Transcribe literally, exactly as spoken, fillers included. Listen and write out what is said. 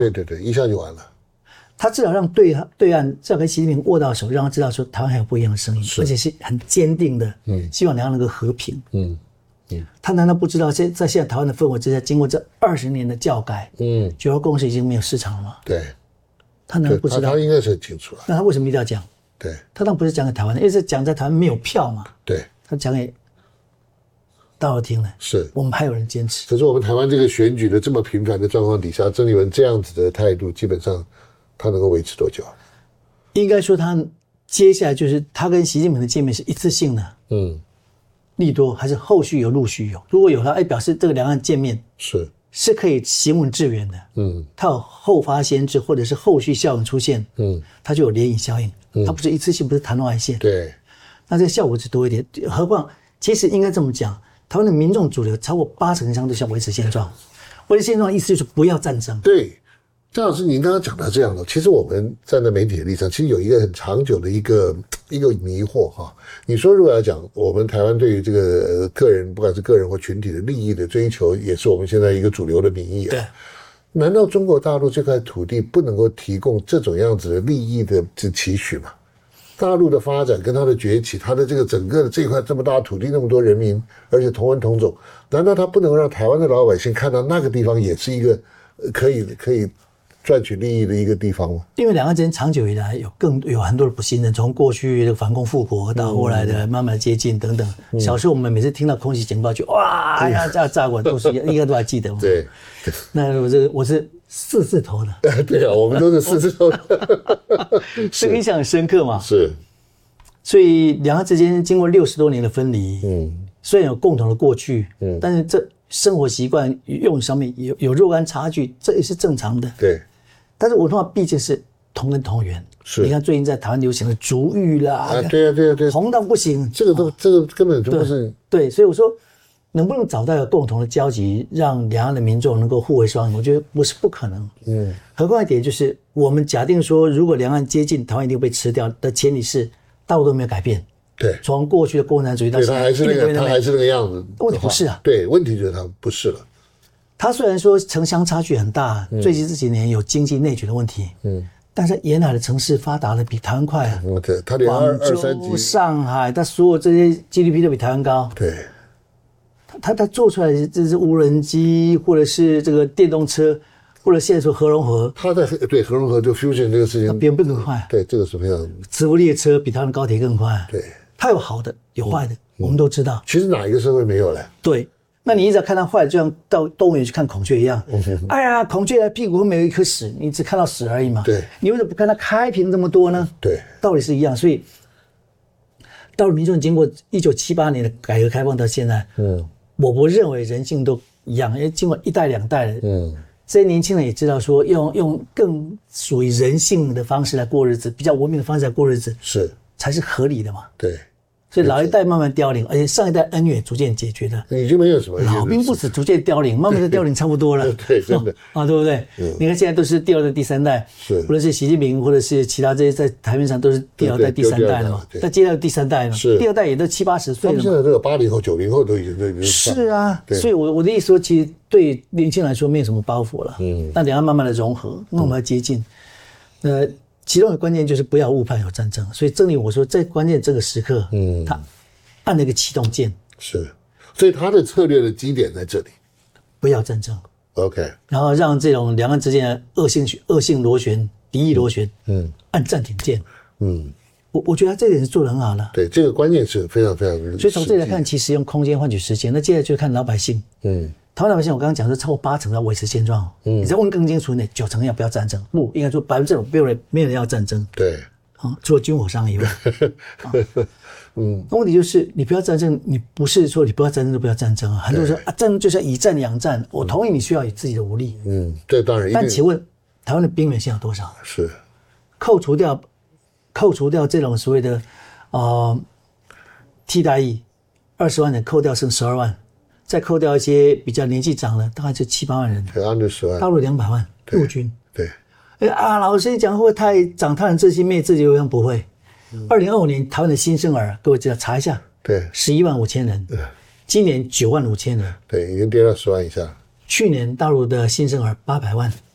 对对对，一下就完了。 他至少让对对岸至少跟习近平握到手，让他知道说台湾还有不一样的声音，而且是很坚定的，嗯，希望两岸能够和平。嗯嗯，他难道不知道在在现在台湾的氛围之下，经过这二十年的教改，嗯，九二共识已经没有市场了吗？ 对， 他难道不知道？ 他, 他应该是很清楚啊。 那他为什么一定要讲？ 对， 他当然不是讲给台湾的，因为是讲在台湾没有票嘛。 对， 他讲给大陆听了， 是我们还有人坚持。 可是我们台湾这个选举的这么频繁的状况底下，郑丽文这样子的态度，基本上他能够维持多久？ 应该说他接下来就是他跟习近平的见面是一次性的，嗯，利多还是后续有陆续有？如果有他，哎，表示这个两岸见面是是可以行稳致远的，嗯，他有后发先至或者是后续效应出现，嗯，他就有涟漪效应，嗯，他不是一次性，不是弹外线， 对， 那这个效果就多一点。何况其实应该这么讲，台湾的民众主流超过八成以上都想维持现状，维持现状的意思就是不要战争。 对。张老师，您刚刚讲到这样的，其实我们站在媒体的立场，其实有一个很长久的一个一个迷惑哈。你说如果要讲我们台湾对于这个个人，不管是个人或群体的利益的追求，也是我们现在一个主流的民意啊。 对。 难道中国大陆这块土地不能够提供这种样子的利益的期许吗？大陆的发展跟它的崛起，它的这个整个的这块这么大的土地，那么多人民，而且同文同种，难道它不能让台湾的老百姓看到那个地方也是一个可以可以赚取利益的一个地方吗？因为两岸之间长久以来有更有很多的不信任，从过去的反共复国到后来的慢慢接近等等。嗯、小时候我们每次听到空袭警报就哇，哎呀，炸炸过都是应该都还记得。 对， 那我这我是四字头的。对啊，我们都是四字头的， 这个印象很深刻嘛。 是， 所以两岸之间经过六十多年的分离，嗯，虽然有共同的过去，嗯，但是这生活习惯用语上面有有若干差距，这也是正常的。 对。 但是文化毕竟是同根同源，是。你看最近在台湾流行的族语啦， 啊，对啊，对啊，对啊， 红到不行， 这个都、哦、这个根本就不是对, 对，所以我说，能不能找到一个共同的交集，让两岸的民众能够互为双赢，我觉得不是不可能。嗯，何况一点就是，我们假定说，如果两岸接近，台湾一定被吃掉的前提是大陆都没有改变。 对， 从过去的共产主义到现在， 他还是那个，他还是那个样子。 问题不是啊， 对，问题就是他不是了。 他虽然说城乡差距很大，嗯、最近这几年有经济内卷的问题，嗯，但是沿海的城市发达的比台湾快啊。 嗯，对，他连二二三级， 上海，他所有这些 G D P 都比台湾高。 对， 他他他做出来的这是无人机，或者是这个电动车，或者现在说核融合， 他在对核融合就 fusion 这个事情， 比我们更快。 对，这个是非常。 磁浮列车比台湾高铁更快。 对， 它有好的，有坏的，嗯、我们都知道。 其实哪一个社会没有嘞？ 对。那你一直要看它坏，就像到动物园去看孔雀一样。嗯、哎呀，孔雀的屁股后面有一颗屎，你只看到屎而已嘛。 对。 你为什么不看它开屏这么多呢？ 对。 道理是一样，所以大陆民众经过一九七八年的改革开放到现在，嗯，我不认为人性都一样，因为经过一代两代的，嗯，这些年轻人也知道说用用更属于人性的方式来过日子，比较文明的方式来过日子， 是才是合理的嘛。 对。 所以老一代慢慢凋零，而且上一代恩怨逐渐解决了， 已经没有什么老兵不死，逐渐凋零，慢慢的凋零差不多了。 对，真的、 哦、啊，对不对？嗯、你看现在都是第二代、第三代，是，无论是习近平或者是其他这些在台面上都是第二代、第三代了嘛。那接下来第三代了，是第二代也都七八十岁了。 他们现在这个八零后、九零后都已经都已经是啊，所以我我的意思说，其实对年轻人来说没有什么包袱了。嗯，那两岸慢慢的融合，那我们要接近，呃，其中的关键就是不要误判有战争。所以正如我说，在关键这个时刻，嗯，他按了一个启动键， 是，所以他的策略的基点在这里， 不要战争 ，OK， 然后让这种两岸之间的恶性恶性螺旋、敌意螺旋，嗯，按暂停键，嗯，我我觉得他这点是做得很好的， 对，这个关键是非常非常， 所以从这里来看，其实用空间换取时间，那接下来就看老百姓，嗯，台湾老百姓，我刚刚讲说超过八成要维持现状，嗯，你再问更清楚一点，九成要不要战争？不，应该说百分之九没有人没有人要战争， 对， 啊，除了军火商以外。啊嗯，那问题就是你不要战争，你不是说你不要战争就不要战争啊。很多人说啊，战争就是要以战养战，我同意你需要有自己的武力， 嗯，这当然。 但请问台湾的兵员现在有多少？ 是， 扣除掉扣除掉这种所谓的呃替代役，二十万人扣掉剩十二万，再扣掉一些比较年纪长的，大概就七八万人， 对，按十万， 大陆两百万陆军， 对。 哎啊，老师讲会不会太长他人志气灭自己，好像不会。二零二五年台湾的新生儿，各位知道查一下， 对， 十一万五千人，今年九万五千人， 对，已经跌到十万以下。 去年大陆的新生儿八百万，